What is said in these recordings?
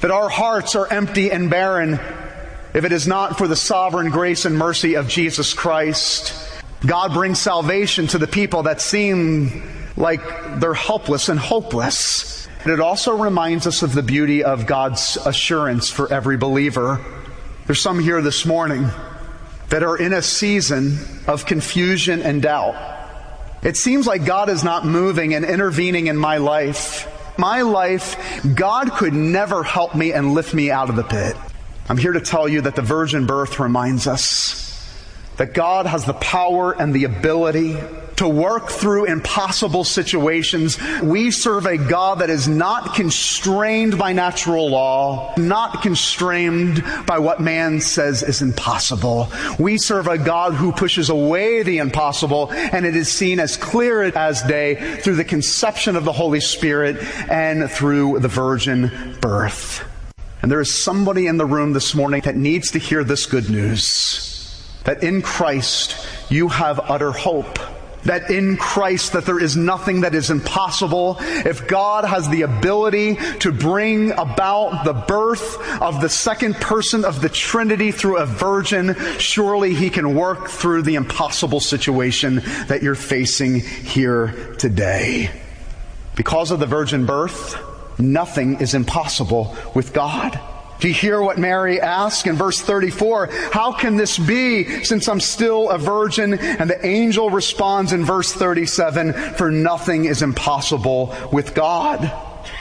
that our hearts are empty and barren if it is not for the sovereign grace and mercy of Jesus Christ. God brings salvation to the people that seem like they're helpless and hopeless. And it also reminds us of the beauty of God's assurance for every believer. There's some here this morning that are in a season of confusion and doubt. It seems like God is not moving and intervening in my life. My life, God could never help me and lift me out of the pit. I'm here to tell you that the virgin birth reminds us that God has the power and the ability to work through impossible situations. We serve a God that is not constrained by natural law, not constrained by what man says is impossible. We serve a God who pushes away the impossible, and it is seen as clear as day through the conception of the Holy Spirit and through the virgin birth. And there is somebody in the room this morning that needs to hear this good news, that in Christ you have utter hope. That in Christ, that there is nothing that is impossible. If God has the ability to bring about the birth of the second person of the Trinity through a virgin, surely He can work through the impossible situation that you're facing here today. Because of the virgin birth, nothing is impossible with God. Do you hear what Mary asks in verse 34? How can this be since I'm still a virgin? And the angel responds in verse 37, for nothing is impossible with God.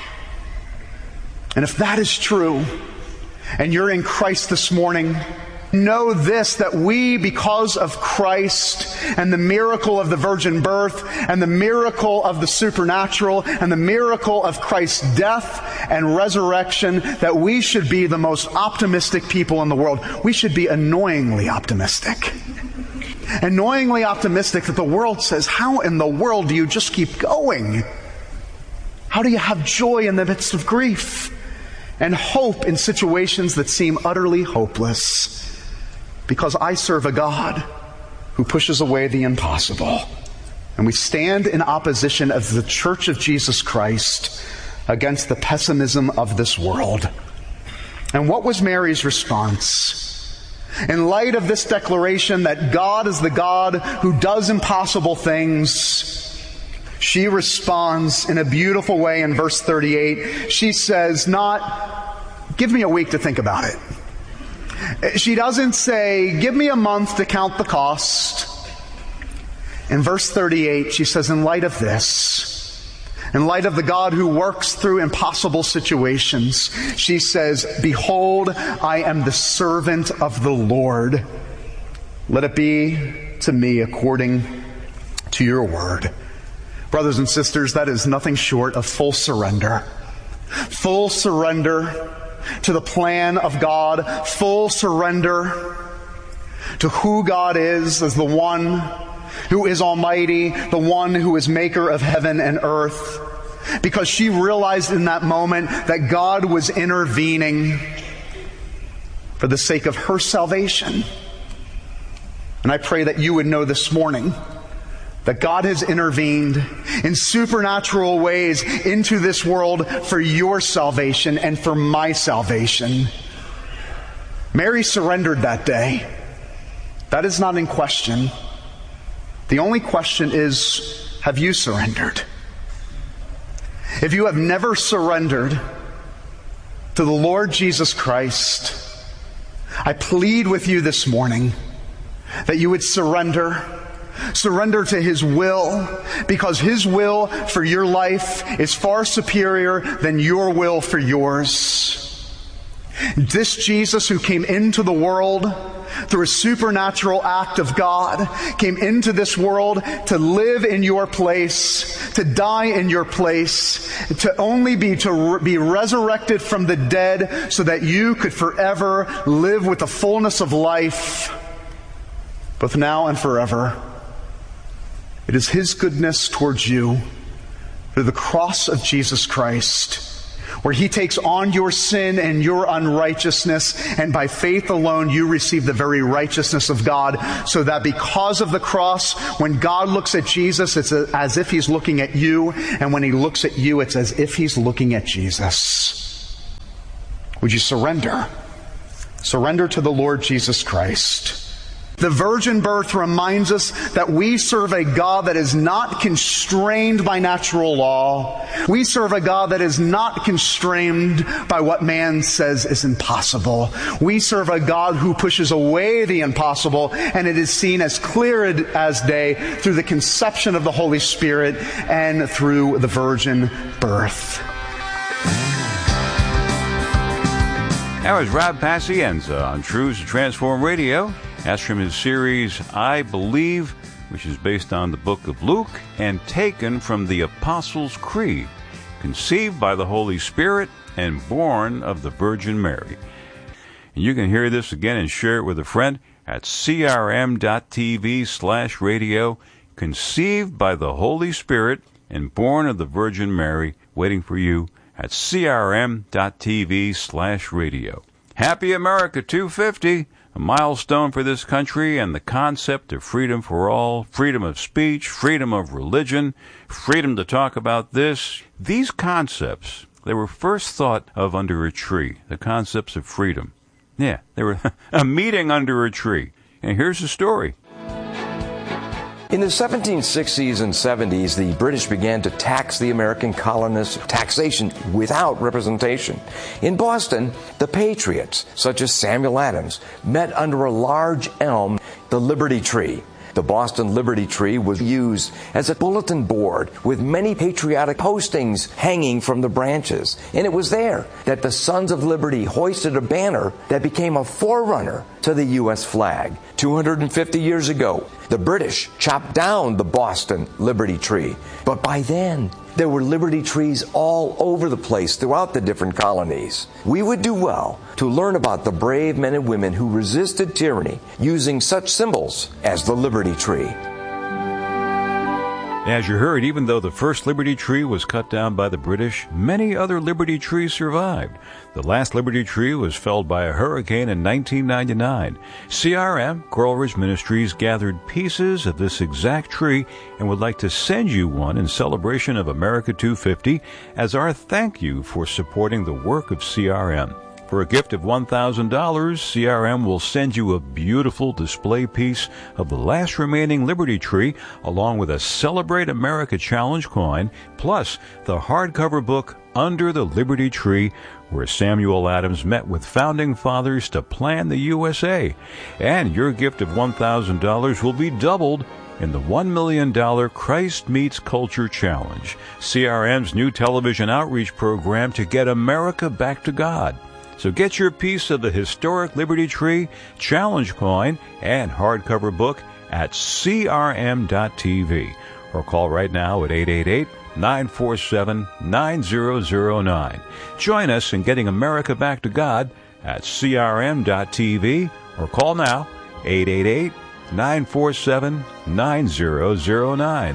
And if that is true, and you're in Christ this morning, know this, that we, because of Christ and the miracle of the virgin birth and the miracle of the supernatural and the miracle of Christ's death and resurrection, that we should be the most optimistic people in the world. We should be annoyingly optimistic. Annoyingly optimistic that the world says, how in the world do you just keep going? How do you have joy in the midst of grief and hope in situations that seem utterly hopeless? Because I serve a God who pushes away the impossible. And we stand in opposition as the Church of Jesus Christ against the pessimism of this world. And what was Mary's response? In light of this declaration that God is the God who does impossible things, she responds in a beautiful way in verse 38. She says, not, give me a week to think about it. She doesn't say, give me a month to count the cost. In verse 38, she says, in light of this, in light of the God who works through impossible situations, she says, behold, I am the servant of the Lord. Let it be to me according to your word. Brothers and sisters, that is nothing short of full surrender. Full surrender to the plan of God, full surrender to who God is as the one who is almighty, the one who is maker of heaven and earth. Because she realized in that moment that God was intervening for the sake of her salvation. And I pray that you would know this morning that God has intervened in supernatural ways into this world for your salvation and for my salvation. Mary surrendered that day. That is not in question. The only question is, have you surrendered? If you have never surrendered to the Lord Jesus Christ, I plead with you this morning that you would surrender to His will, because His will for your life is far superior than your will for yours. This Jesus who came into the world through a supernatural act of God, came into this world to live in your place, to die in your place, to be resurrected from the dead so that you could forever live with the fullness of life, both now and forever. It is His goodness towards you through the cross of Jesus Christ, where He takes on your sin and your unrighteousness, and by faith alone you receive the very righteousness of God, so that because of the cross, when God looks at Jesus, it's as if He's looking at you, and when He looks at you, it's as if He's looking at Jesus. Would you surrender? Surrender to the Lord Jesus Christ. The virgin birth reminds us that we serve a God that is not constrained by natural law. We serve a God that is not constrained by what man says is impossible. We serve a God who pushes away the impossible, and it is seen as clear as day through the conception of the Holy Spirit and through the virgin birth. That was Rob Pacienza on Truths to Transform Radio. That's from his series, I Believe, which is based on the book of Luke and taken from the Apostles' Creed, conceived by the Holy Spirit and born of the Virgin Mary. And you can hear this again and share it with a friend at crm.tv/radio, conceived by the Holy Spirit and born of the Virgin Mary, waiting for you at crm.tv/radio. Happy America 250! A milestone for this country and the concept of freedom for all, freedom of speech, freedom of religion, freedom to talk about this. These concepts, they were first thought of under a tree, the concepts of freedom. Yeah, they were a meeting under a tree. And here's the story. In the 1760s and 70s, the British began to tax the American colonists, taxation without representation. In Boston, the patriots, such as Samuel Adams, met under a large elm, the Liberty Tree. The Boston Liberty Tree was used as a bulletin board with many patriotic postings hanging from the branches. And it was there that the Sons of Liberty hoisted a banner that became a forerunner to the U.S. flag. 250 years ago, the British chopped down the Boston Liberty Tree. But by then, there were liberty trees all over the place throughout the different colonies. We would do well to learn about the brave men and women who resisted tyranny using such symbols as the Liberty Tree. As you heard, even though the first Liberty Tree was cut down by the British, many other Liberty trees survived. The last Liberty Tree was felled by a hurricane in 1999. CRM, Coral Ridge Ministries, gathered pieces of this exact tree and would like to send you one in celebration of America 250 as our thank you for supporting the work of CRM. For a gift of $1,000, CRM will send you a beautiful display piece of the last remaining Liberty Tree, along with a Celebrate America Challenge coin, plus the hardcover book Under the Liberty Tree, where Samuel Adams met with founding fathers to plan the USA. And your gift of $1,000 will be doubled in the $1 million Christ Meets Culture Challenge, CRM's new television outreach program to get America back to God. So get your piece of the historic Liberty Tree, challenge coin, and hardcover book at crm.tv or call right now at 888-947-9009. Join us in getting America back to God at crm.tv or call now 888-947-9009.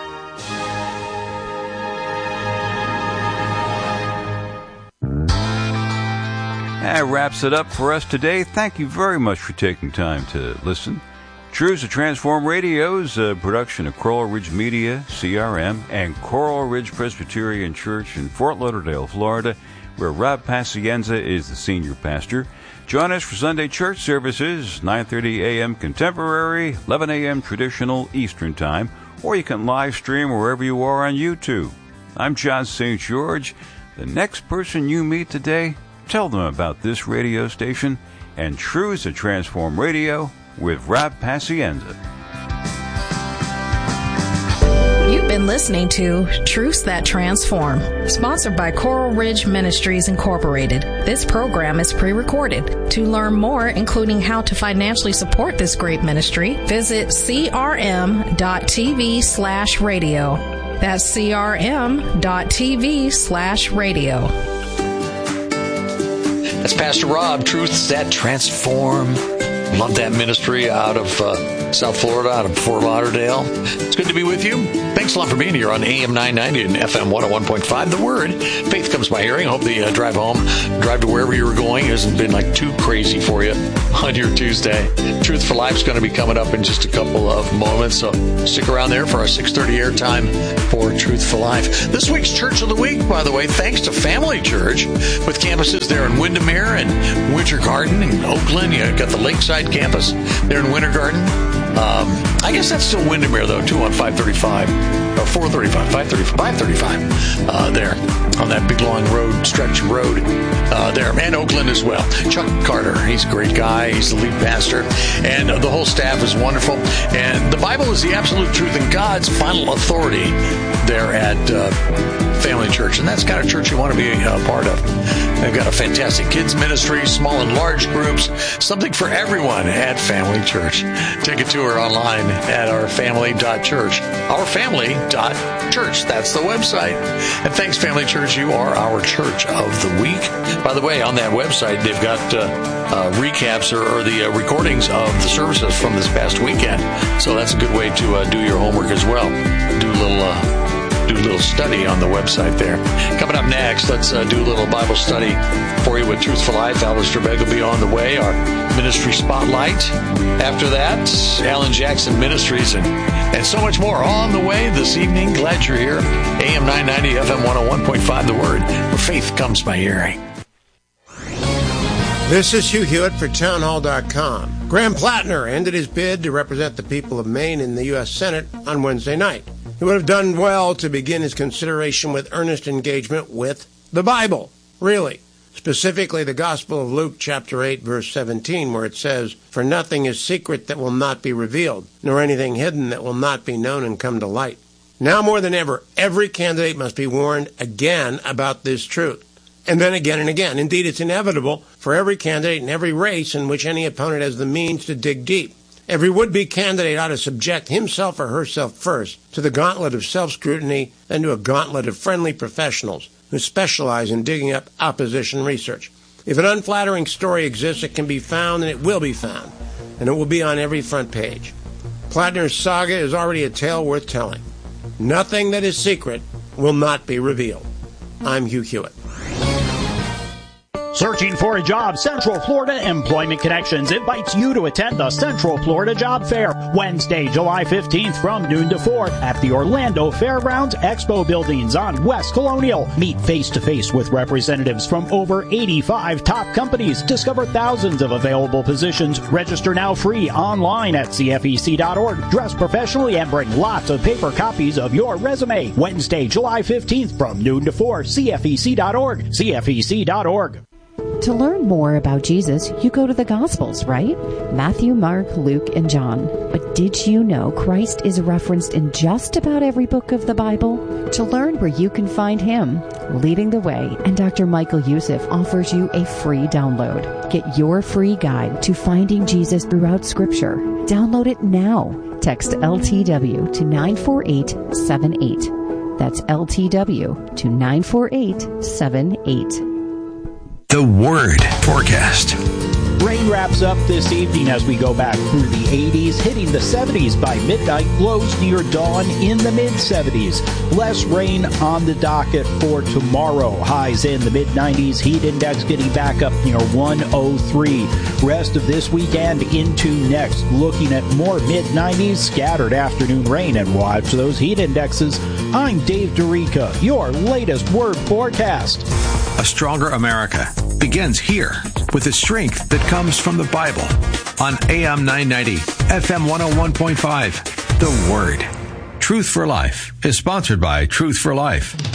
That wraps it up for us today. Thank you very much for taking time to listen. Truths to Transform Radio is a production of Coral Ridge Media, CRM, and Coral Ridge Presbyterian Church in Fort Lauderdale, Florida, where Rob Pacienza is the senior pastor. Join us for Sunday church services, 9:30 a.m. Contemporary, 11 a.m. Traditional Eastern Time, or you can live stream wherever you are on YouTube. I'm John St. George. The next person you meet today, tell them about this radio station and Truths to Transform Radio with Rob Pacienza. You've been listening to Truths That Transform, sponsored by Coral Ridge Ministries Incorporated. This program is pre-recorded. To learn more, including how to financially support this great ministry, visit crm.tv/radio. That's crm.tv/radio. That's Pastor Rob, Truths That Transform. Love that ministry out of South Florida, out of Fort Lauderdale. It's good to be with you. Thanks Thanks a lot for being here on AM 990 and FM 101.5. The Word. Faith comes by hearing. I hope the drive home, drive to wherever you were going hasn't been like too crazy for you on your Tuesday. Truth for Life is going to be coming up in just a couple of moments, so stick around there for our 6:30 airtime for Truth for Life. This week's Church of the Week, by the way, thanks to Family Church, with campuses there in Windermere and Winter Garden and Oakland. You got the Lakeside campus there in Winter Garden. I guess that's still Windermere, though, too, on 535, or 435, 535, there on that big, long road, stretch road there, and Oakland as well. Chuck Carter, he's a great guy. He's the lead pastor, and the whole staff is wonderful. And the Bible is the absolute truth and God's final authority there at Family Church, and that's the kind of church you want to be a part of. They've got a fantastic kids ministry, small and large groups, something for everyone at Family Church. Take a tour online at ourfamily.church. Ourfamily.church. That's the website. And thanks, Family Church. You are our Church of the Week. By the way, on that website, they've got recaps or the recordings of the services from this past weekend. So that's a good way to do your homework as well. Do a little study on the website there. Coming up next, let's do a little Bible study for you with Truth for Life. Alistair Begg will be on the way, our ministry spotlight. After that, Alan Jackson Ministries and so much more on the way this evening. Glad you're here. AM 990, FM 101.5, The Word, where faith comes by hearing. This is Hugh Hewitt for townhall.com. Graham Plattner ended his bid to represent the people of Maine in the U.S. Senate on Wednesday night. He would have done well to begin his consideration with earnest engagement with the Bible, really. Specifically, the Gospel of Luke, chapter 8, verse 17, where it says, "For nothing is secret that will not be revealed, nor anything hidden that will not be known and come to light." Now more than ever, every candidate must be warned again about this truth, and then again and again. Indeed, it's inevitable for every candidate in every race in which any opponent has the means to dig deep. Every would-be candidate ought to subject himself or herself first to the gauntlet of self-scrutiny, then to a gauntlet of friendly professionals who specialize in digging up opposition research. If an unflattering story exists, it can be found, and it will be found, and it will be on every front page. Plattner's saga is already a tale worth telling. Nothing that is secret will not be revealed. I'm Hugh Hewitt. Searching for a job? Central Florida Employment Connections invites you to attend the Central Florida Job Fair Wednesday, July 15th from noon to 4 at the Orlando Fairgrounds Expo Buildings on West Colonial. Meet face-to-face with representatives from over 85 top companies. Discover thousands of available positions. Register now free online at CFEC.org. Dress professionally and bring lots of paper copies of your resume. Wednesday, July 15th from noon to 4, CFEC.org. CFEC.org. To learn more about Jesus, you go to the Gospels, right? Matthew, Mark, Luke, and John. But did you know Christ is referenced in just about every book of the Bible? To learn where you can find Him, Leading the Way, and Dr. Michael Youssef offers you a free download. Get your free guide to finding Jesus throughout Scripture. Download it now. Text LTW to 94878. That's LTW to 94878. The Word Forecast. Rain wraps up this evening as we go back through the 80s, hitting the 70s by midnight, lows near dawn in the mid-70s. Less rain on the docket for tomorrow. Highs in the mid-90s, heat index getting back up near 103. Rest of this weekend into next, looking at more mid-90s, scattered afternoon rain, and watch those heat indexes. I'm Dave Dorica, your latest Word Forecast. A stronger America begins here with the strength that comes from the Bible on AM 990, FM 101.5. The Word. Truth for Life is sponsored by Truth for Life.